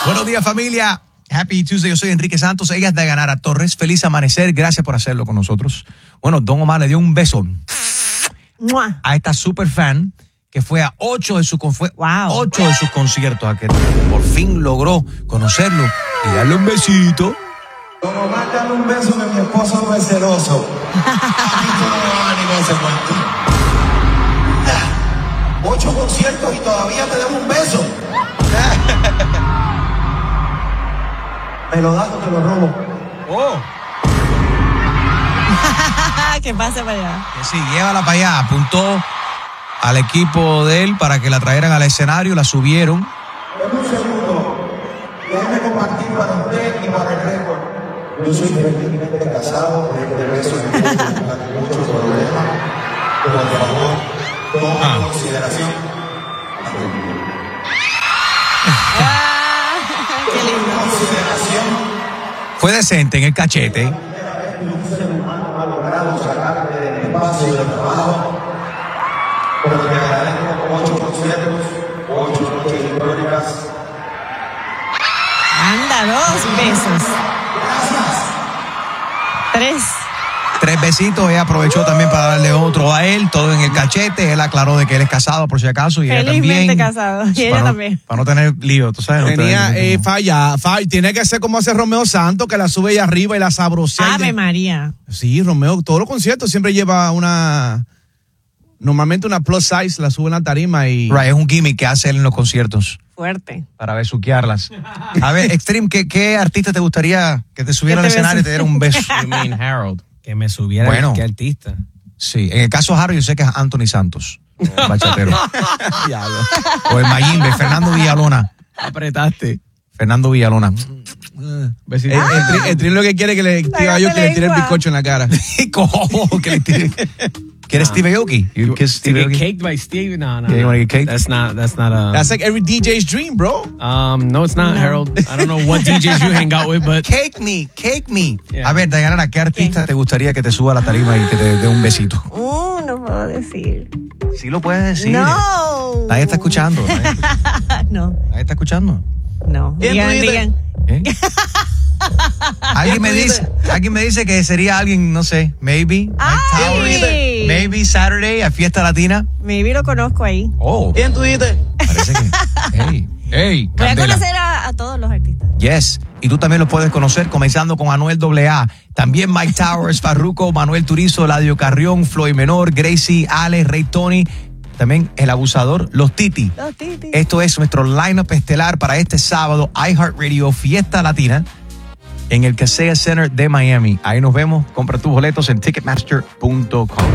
Buenos días, familia. Happy Tuesday. Yo soy Enrique Santos. Ella es Dayanara Torres. Feliz amanecer. Gracias por hacerlo con nosotros. Bueno, Don Omar le dio un beso a esta super fan que fue a 8 de sus conciertos, a que por fin logró conocerlo y darle un besito. Don Omar, dale un beso que mi esposo no es celoso. Ánimo ese cuento. 8 conciertos y todavía te damos un beso. Me lo das o te lo robo. Oh. Que pase para allá. Que sí, llévala para allá. Apuntó al equipo de él para que la trajeran al escenario, la subieron. En un segundo, déjame compartir para usted y para el récord. Yo soy felizmente casado, de besos en muchos problemas. Pero por favor, toma en consideración. Qué lindo. Consideración. Fue decente en el cachete. Un ser humano ha logrado sacarme del espacio del trabajo. Pero te agradezco 8 conciertos, 8 noches históricas. Anda, 2 besos. 3. Besitos. Ella aprovechó también para darle otro a él, todo en el cachete. Él aclaró de que él es casado por si acaso y ella Felizmente también. casado. Y ella también. Para no tener lío, tú sabes. Tenía falla. Tiene que ser como hace Romeo Santos, que la sube ahí arriba y la sabrosea. Ave María. Sí, Romeo, todos los conciertos siempre lleva normalmente una plus size, la sube en la tarima y... Right, es un gimmick que hace él en los conciertos. Fuerte. Para besuquearlas. A ver, Extreme, ¿qué artista te gustaría que te subiera al escenario y te diera un beso? You mean Harold, que me subiera. Bueno. ¿Qué artista? Sí, en el caso de Harold yo sé que es Anthony Santos, bachatero. O el Mayimbe, Fernando Villalona. Apretaste. Fernando Villalona. Besito. El Trin lo que quiere es que le diga yo que le tire el bizcocho en la cara. ¿Cómo? ¿Que le tire? ¿Quieres Steve Aoki? You kiss To Steve get Aoki? caked by Steve? No. Yeah, you wanna get caked? That's not a... That's like every DJ's dream, bro. No, it's not, Harold. I don't know what DJs you hang out with, but... Cake me. Yeah. A ver, Dayanara, ¿qué artista te gustaría que te suba a la tarima y que te dé un besito? No puedo decir. Sí lo puedes decir. No. Nadie está escuchando. No. Nadie está escuchando. No. Digan. ¿Eh? Alguien me dice que sería alguien, no sé, maybe. ¡Ay! Maybe Saturday a Fiesta Latina. Maybe lo conozco ahí. Oh. ¿Quién tú dices? Parece que. Hey, Voy a Candela. conocer a todos los artistas. Yes. Y tú también los puedes conocer comenzando con Anuel AA. También Mike Towers, Farruko, Manuel Turizo, Eladio Carrión, Floyd Menor, Gracie, Ale, Rey Tony. También El Abusador, Los Titi. Los Titi. Esto es nuestro lineup estelar para este sábado, iHeartRadio Fiesta Latina en el Kaseya Center de Miami. Ahí nos vemos. Compra tus boletos en Ticketmaster.com.